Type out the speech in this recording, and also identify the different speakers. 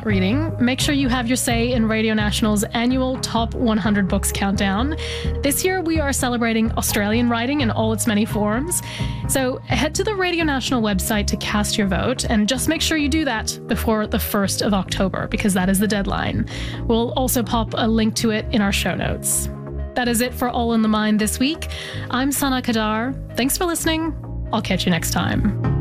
Speaker 1: reading, make sure you have your say in Radio National's annual Top 100 Books Countdown. This year, we are celebrating Australian writing in all its many forms. So head to the Radio National website to cast your vote, and just make sure you do that before the 1st of October, because that is the deadline. We'll also pop a link to it in our show notes. That is it for All in the Mind this week. I'm Sana Kadar. Thanks for listening. I'll catch you next time.